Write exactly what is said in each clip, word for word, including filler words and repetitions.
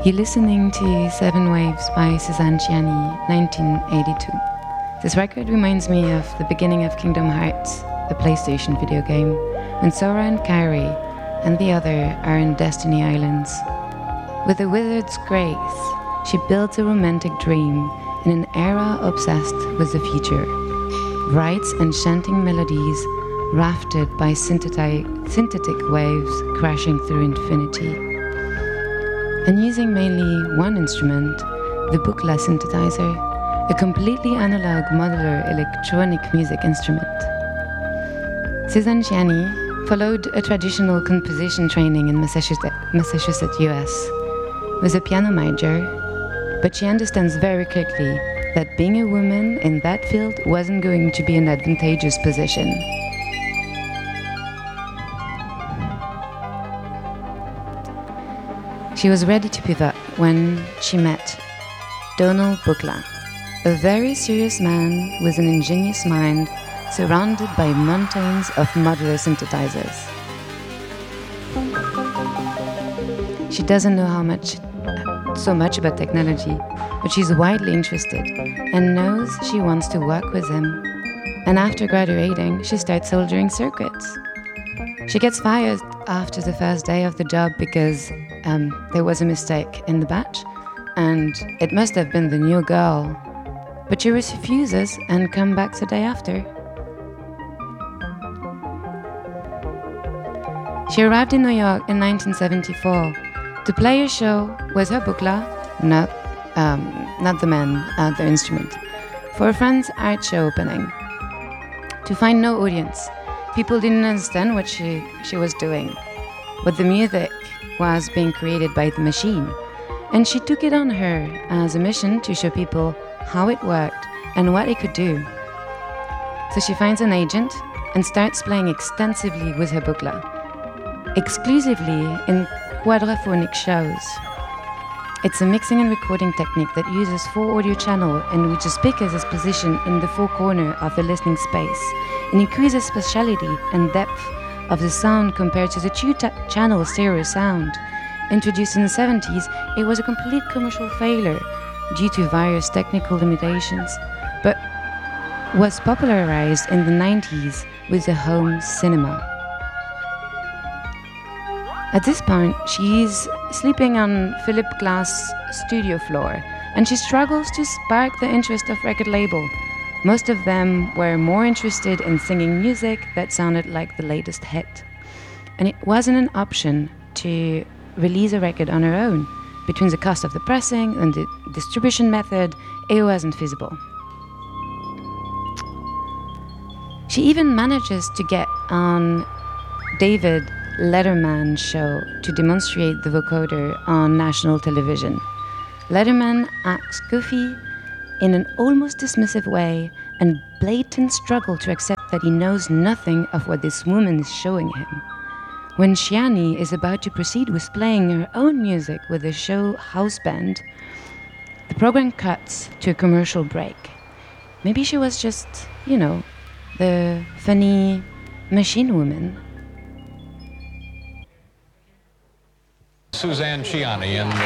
You're listening to Seven Waves by Suzanne Ciani, nineteen eighty-two. This record reminds me of the beginning of Kingdom Hearts, the PlayStation video game, when Sora and Kairi and the other are in Destiny Islands. With a wizard's grace, she builds a romantic dream in an era obsessed with the future. Writes enchanting melodies rafted by syntheti- synthetic waves crashing through infinity. And using mainly one instrument, the Buchla synthesizer, a completely analog modular electronic music instrument. Suzanne Ciani followed a traditional composition training in Massachusetts, Massachusetts, U S, with a piano major, but she understands very quickly that being a woman in that field wasn't going to be an advantageous position. She was ready to pivot when she met Donald Buchla, a very serious man with an ingenious mind surrounded by mountains of modular synthesizers. She doesn't know how much, so much about technology, but she's widely interested and knows she wants to work with him. And after graduating, she starts soldering circuits. She gets fired after the first day of the job because um, there was a mistake in the batch, and it must have been the new girl. But she refuses and comes back the day after. She arrived in New York in nineteen seventy-four to play a show with her Buchla, not, um, not the man at the instrument, for a friend's art show opening. To find no audience, people didn't understand what she, she was doing, what the music was being created by the machine, and she took it on her as a mission to show people how it worked and what it could do. So she finds an agent and starts playing extensively with her Buchla, exclusively in quadraphonic shows. It's a mixing and recording technique that uses four audio channels in which the speaker is positioned in the four corners of the listening space and increases spatiality and depth of the sound compared to the two-channel stereo sound. Introduced in the seventies, it was a complete commercial failure due to various technical limitations, but was popularized in the nineties with the home cinema. At this point, she's sleeping on Philip Glass' studio floor, and she struggles to spark the interest of record label. Most of them were more interested in singing music that sounded like the latest hit. And it wasn't an option to release a record on her own. Between the cost of the pressing and the distribution method, it wasn't feasible. She even manages to get on David Letterman's show to demonstrate the vocoder on national television. Letterman acts goofy in an almost dismissive way and blatant struggle to accept that he knows nothing of what this woman is showing him. When Ciani is about to proceed with playing her own music with the show house band, the program cuts to a commercial break. Maybe she was just, you know, the funny machine woman. Suzanne Ciani and... Uh...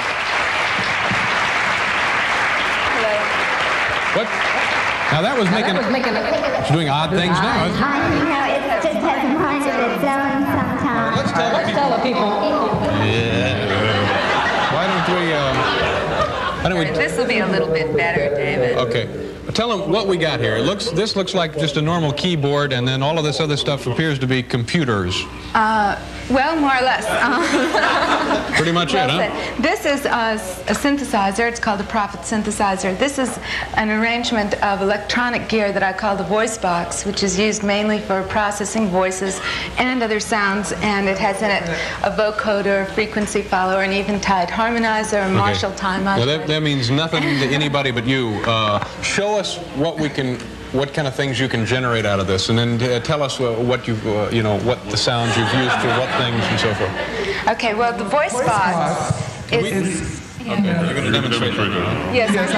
Hello. What? Now that was now making... That was making a... She's doing odd things now. You know, it just has a mind of its own sometimes. Let's tell, Let's tell the people. Yeah. Why don't we... Uh... Why don't we... This will be a little bit better, David. Okay. Tell them what we got here. It looks, this looks like just a normal keyboard, and then all of this other stuff appears to be computers. Uh, well, more or less. Uh, Pretty much well it, huh? This is a, a synthesizer. It's called a Prophet synthesizer. This is an arrangement of electronic gear that I call the voice box, which is used mainly for processing voices and other sounds, and it has in it a vocoder, frequency follower, an eventide harmonizer, a Marshall time Well, modulator. that, that means nothing to anybody but you. Uh, show us what we can, what kind of things you can generate out of this, and then uh, tell us uh, what you, uh, you know, what the sounds you've used for what things and so forth. Okay, well, the voice, voice box, box is... is yeah. Okay, you're going to demonstrate that, huh? Yes, yes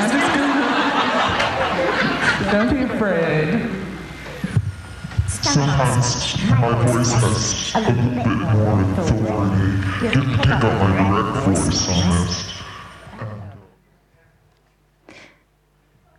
I'm just Don't be afraid. Sometimes my voice has a little bit more authority. You can pick up my direct voice on this.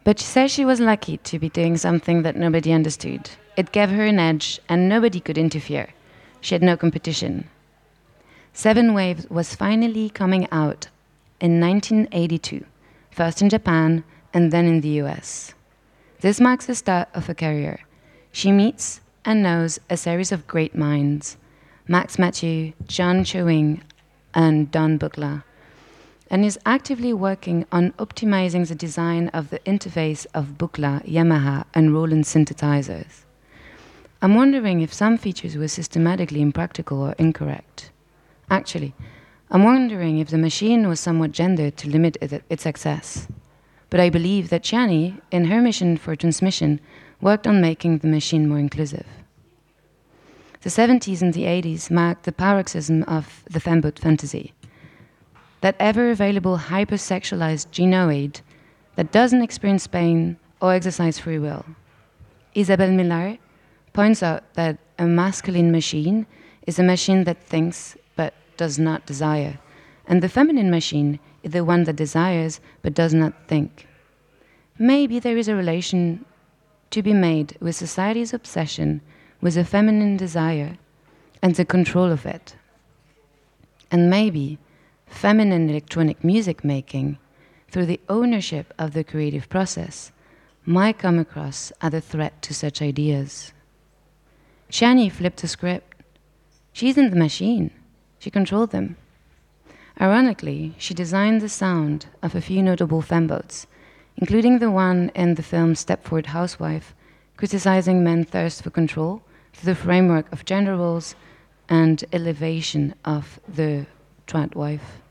But she says she was lucky to be doing something that nobody understood. It gave her an edge, and nobody could interfere. She had no competition. Seven Waves was finally coming out in nineteen eighty-two, first in Japan and then in the U S. This marks the start of her career. She meets and knows a series of great minds, Max Matthieu, John Chewing, and Don Buchla, and is actively working on optimizing the design of the interface of Buchla, Yamaha, and Roland synthesizers. I'm wondering if some features were systematically impractical or incorrect. Actually, I'm wondering if the machine was somewhat gendered to limit it, its access. But I believe that Chiani, in her mission for transmission, worked on making the machine more inclusive. The seventies and the eighties marked the paroxysm of the femboot fantasy. That ever-available hypersexualized genoid that doesn't experience pain or exercise free will. Isabelle Miller points out that a masculine machine is a machine that thinks but does not desire, and the feminine machine is the one that desires but does not think. Maybe there is a relation to be made with society's obsession with a feminine desire and the control of it. And maybe feminine electronic music making, through the ownership of the creative process, might come across as a threat to such ideas. Chiani flipped the script. She isn't the machine. She controlled them. Ironically, she designed the sound of a few notable fembots, including the one in the film Stepford Housewife, criticizing men's thirst for control through the framework of gender roles and elevation of the trad wife.